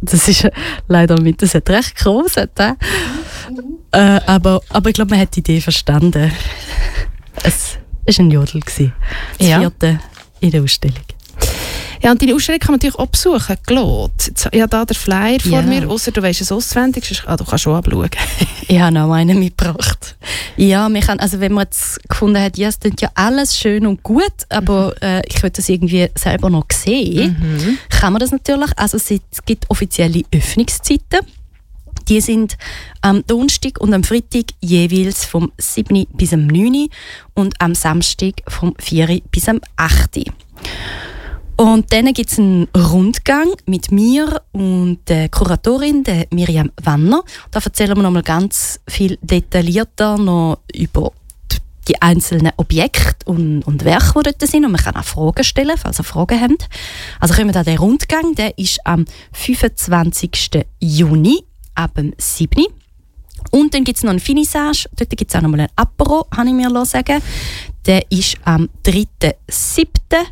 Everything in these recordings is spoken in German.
Das ist leider mit, das hat recht groß. Aber ich glaube, man hat die Idee verstanden. Es war ein Jodel. Das vierte in der Ausstellung. Ja, und deine Ausstellung kann man natürlich auch besuchen. Glot. Ich habe hier den Flyer vor mir, ausser du weisst es auswendig. Du kannst schon abschauen. Ich habe noch einen mitgebracht. Ja, also wenn man jetzt gefunden hat, ja, es klingt ja alles schön und gut, aber ich will das irgendwie selber noch sehen, kann man das natürlich. Also es gibt offizielle Öffnungszeiten. Die sind am Donnerstag und am Freitag jeweils vom 7 bis am 9 und am Samstag vom 4 bis am 8. Und dann gibt es einen Rundgang mit mir und der Kuratorin, der Miriam Wanner. Da erzählen wir noch mal ganz viel detaillierter noch über die einzelnen Objekte und Werke, die dort sind. Und man kann auch Fragen stellen, falls ihr Fragen habt. Also kommen wir an den Rundgang, der ist am 25. Juni ab dem 7. Und dann gibt es noch eine Finissage. Dort gibt es auch noch mal ein Apero, habe ich mir sagen. Der ist am 3.7.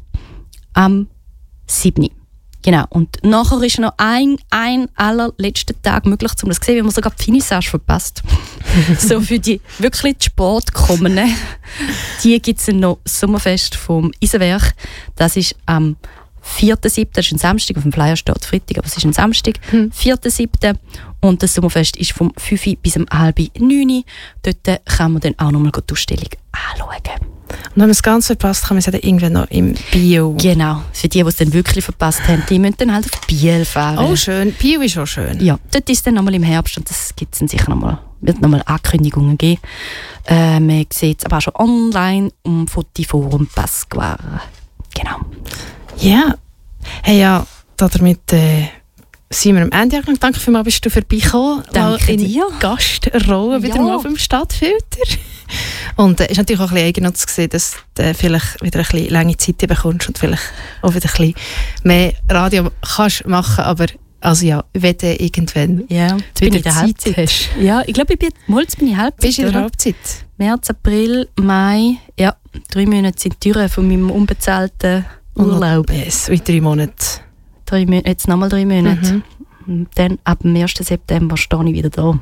am 7. Genau. Und nachher ist noch ein allerletzter Tag möglich, um das zu sehen, wie man sogar die Finissage verpasst. So für die wirklich Sportkommenden. Die gibt es noch Sommerfest vom Eisenwerk. Das ist am 4.7., das ist ein Samstag, auf dem Flyer steht Freitag, aber es ist ein Samstag, 4.7. Und das Sommerfest ist vom 5 bis um 8:30. Dort kann man dann auch nochmal die Ausstellung anschauen. Und wenn man es ganz verpasst, kann man es ja dann irgendwann noch im Bio. Genau, für die es dann wirklich verpasst haben, die müssen dann halt auf Biel fahren. Oh schön, Bio ist auch schön. Ja, dort ist es dann nochmal im Herbst und das gibt's dann sicher wird nochmal Ankündigungen geben. Man sieht es aber auch schon online im Fotoforum Pasquare. Genau. Ja, hey, ja, damit sind wir am Ende angelangt. Danke vielmals, bist du vorbeigekommen. Danke dir. Gastrolle wieder mal beim Stadtfilter. Und es ist natürlich auch ein bisschen eigenartig zu sehen, dass du vielleicht wieder ein bisschen lange Zeit bekommst und vielleicht auch wieder ein bisschen mehr Radio kannst machen, aber also ja, wenn du irgendwann wieder Zeit hast. Ja, ich glaube, jetzt bin ich Halbzeit. Bist du in der Halbzeit? März, April, Mai, 3 Monate sind die Türen von meinem unbezahlten Urlaub. Yes, in 3 Monaten. Jetzt nochmal 3 Monate. Und dann ab dem 1. September stehe ich wieder da.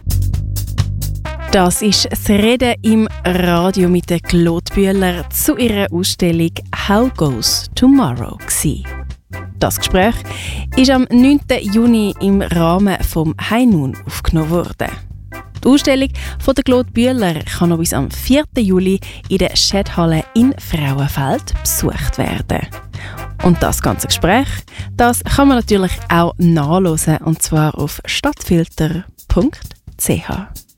Das ist das Reden im Radio mit der Claude Bühler zu ihrer Ausstellung «How Goes Tomorrow» gsi. Das Gespräch ist am 9. Juni im Rahmen vom High Noon aufgenommen worden. Die Ausstellung von der Claude Bühler kann noch bis am 4. Juli in der Schädhalle in Frauenfeld besucht werden. Und das ganze Gespräch, das kann man natürlich auch nachhören, und zwar auf stadtfilter.ch.